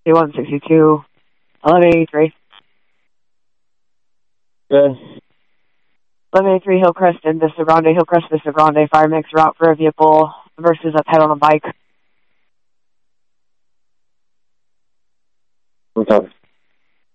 C162, 1183. Good. 1183 Hillcrest and Vista Grande, fire mix route for a vehicle versus a pedal on a bike. Okay.